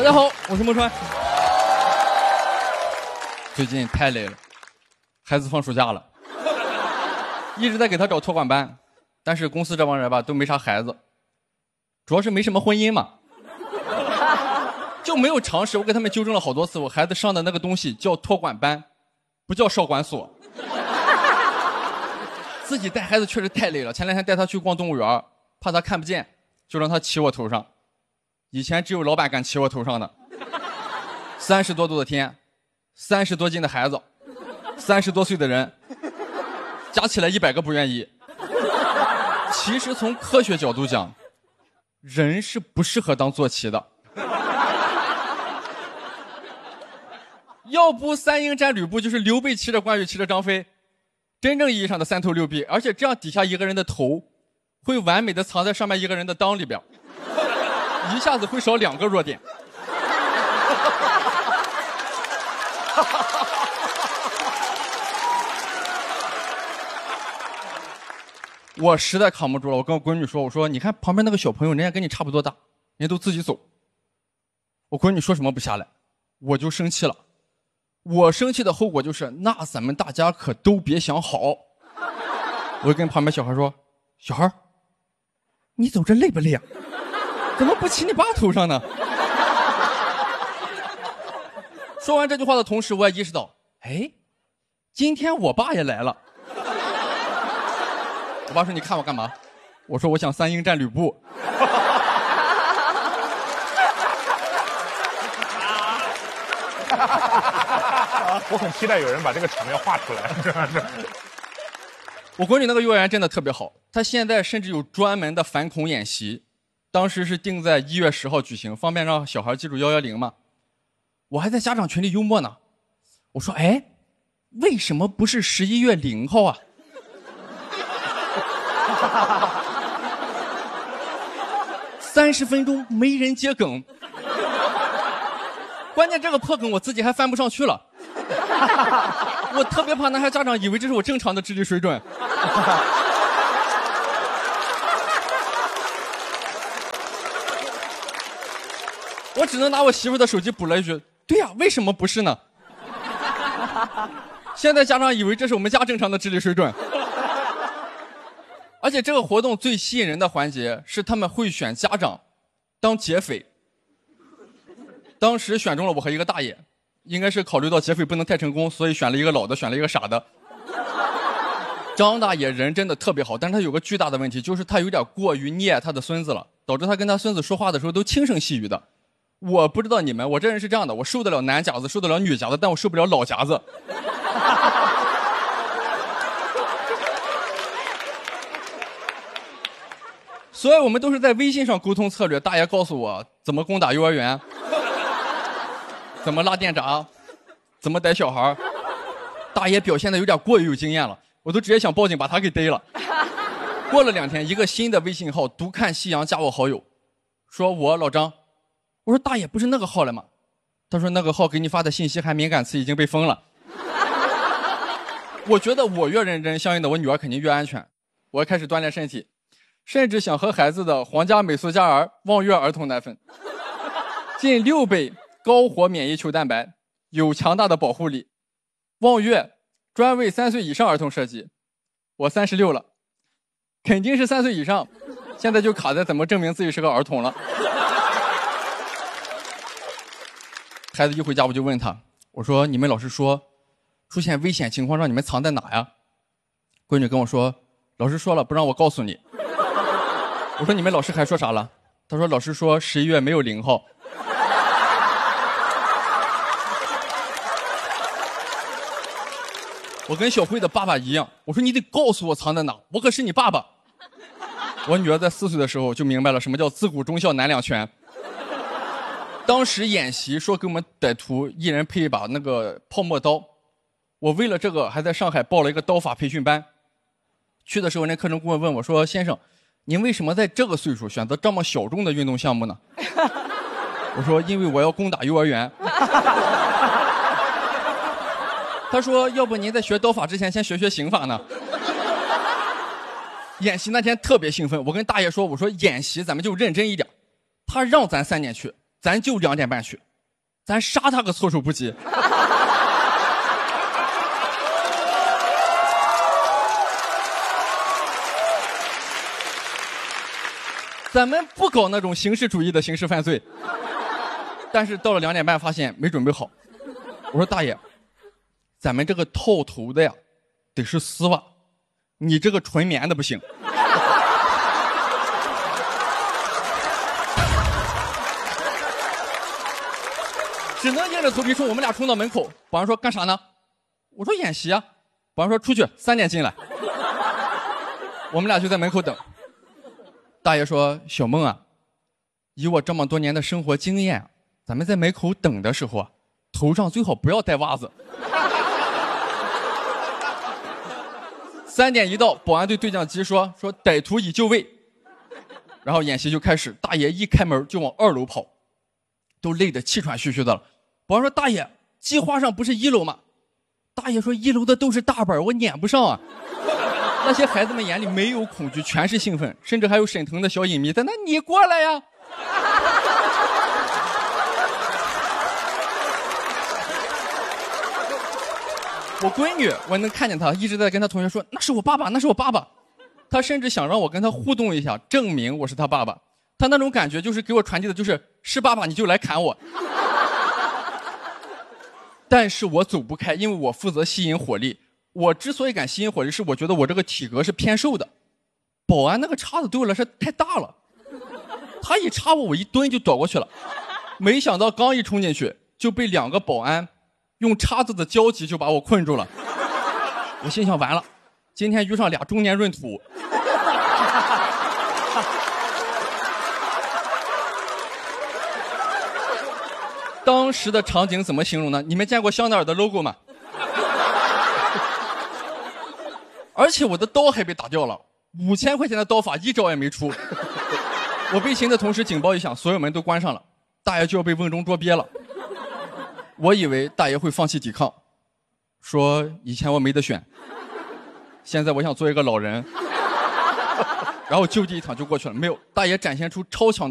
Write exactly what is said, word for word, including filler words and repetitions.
大家好，我是莫川。最近太累了，孩子放暑假了，一直在给他找托管班，但是公司这帮人吧都没啥孩子，主要是没什么婚姻嘛，就没有常识。我给他们纠正了好多次，我孩子上的那个东西叫托管班，不叫少管所。自己带孩子确实太累了，前两天带他去逛动物园，怕他看不见，就让他骑我头上。以前只有老板敢骑我头上的。三十多度的天，三十多斤的孩子，三十多岁的人，加起来一百个不愿意。其实从科学角度讲，人是不适合当坐骑的。要不三英战吕布就是刘备骑着关羽骑着张飞，真正意义上的三头六臂，而且这样底下一个人的头会完美的藏在上面一个人的裆里边，一下子会少两个弱点。我实在扛不住了，我跟我闺女说，我说你看旁边那个小朋友，人家跟你差不多大，人家都自己走。我闺女说什么不下来，我就生气了。我生气的后果就是，那咱们大家可都别想好。我就跟旁边小孩说，小孩，你走这累不累啊？怎么不骑你爸头上呢？说完这句话的同时，我也意识到，哎，今天我爸也来了。我爸说，你看我干嘛？我说我想三英战吕布。 我很期待有人把这个场面画出来。 我闺女那个幼儿园真的特别好，她现在甚至有专门的反恐演习，当时是定在一月十号举行，方便让小孩记住幺幺零嘛。我还在家长群里幽默呢，我说，哎，为什么不是十一月零号啊？三十分钟没人接梗，关键这个破梗我自己还翻不上去了。我特别怕男孩家长以为这是我正常的智力水准。我只能拿我媳妇的手机补了一句，对呀，为什么不是呢？现在家长以为这是我们家正常的智力水准。而且这个活动最吸引人的环节是他们会选家长当劫匪。当时选中了我和一个大爷，应该是考虑到劫匪不能太成功，所以选了一个老的，选了一个傻的。张大爷人真的特别好，但是他有个巨大的问题，就是他有点过于溺爱他的孙子了，导致他跟他孙子说话的时候都轻声细语的。我不知道你们，我这人是这样的，我受得了男夹子，受得了女夹子，但我受不了老夹子。所以我们都是在微信上沟通策略，大爷告诉我怎么攻打幼儿园，怎么拉电闸，怎么逮小孩。大爷表现的有点过于有经验了，我都直接想报警把他给逮了。过了两天，一个新的微信号独看夕阳加我好友，说我老张。我说大爷不是那个号了吗？他说那个号给你发的信息含敏感词已经被封了。我觉得我越认真，相应的我女儿肯定越安全。我开始锻炼身体，甚至想和孩子的皇家美素佳儿望月儿童奶粉，近六倍高活免疫球蛋白，有强大的保护力。望月专为三岁以上儿童设计。我三十六了，肯定是三岁以上，现在就卡在怎么证明自己是个儿童了。孩子一回家我就问他，我说你们老师说出现危险情况让你们藏在哪呀？闺女跟我说，老师说了不让我告诉你。我说你们老师还说啥了？他说老师说十一月没有零号。我跟小慧的爸爸一样，我说你得告诉我藏在哪，我可是你爸爸。我女儿在四岁的时候就明白了什么叫自古忠孝难两全。当时演习说给我们歹徒一人配一把那个泡沫刀，我为了这个还在上海报了一个刀法培训班。去的时候那课程顾问问我说，先生您为什么在这个岁数选择这么小众的运动项目呢？我说因为我要攻打幼儿园。他说要不您在学刀法之前先学学刑法呢。演习那天特别兴奋，我跟大爷说，我说演习咱们就认真一点。他让咱三点去， 咱就两点半去，咱杀他个措手不及。咱们不搞那种形式主义的刑事犯罪，但是到了两点半发现没准备好。我说大爷，咱们这个套头的呀，得是丝袜，你这个纯棉的不行。只能硬着头皮冲，我们俩冲到门口。保安说干啥呢？我说演习啊。保安说出去，三点进来。我们俩就在门口等。大爷说小孟啊，以我这么多年的生活经验，咱们在门口等的时候啊，头上最好不要带袜子。三点一到，保安对对讲机说说歹徒已就位，然后演习就开始。大爷一开门就往二楼跑，都累得气喘吁吁的了。保安说大爷，计划上不是一楼吗？大爷说一楼的都是大本，我撵不上啊。那些孩子们眼里没有恐惧，全是兴奋，甚至还有沈腾的小影迷在那，你过来呀。我闺女，我能看见她一直在跟她同学说那是我爸爸，那是我爸爸。她甚至想让我跟她互动一下，证明我是她爸爸。她那种感觉就是给我传递的就是是爸爸你就来砍我。但是我走不开，因为我负责吸引火力。我之所以敢吸引火力，是我觉得我这个体格是偏瘦的。保安那个叉子对我来说太大了，他一插我，我一蹲就躲过去了。没想到刚一冲进去，就被两个保安用叉子的交集就把我困住了。我心想完了，今天遇上俩中年闰土。当时的场景怎么形容呢？你们见过香奈儿的 logo 吗？而且我的刀还被打掉了，五千块钱的刀法一招也没出。我被擒的同时，警报一响，所有门都关上了，大爷就要被瓮中捉鳖了。我以为大爷会放弃抵抗，说以前我没得选，现在我想做一个老人，然后就地一躺就过去了。没有，大爷展现出超强的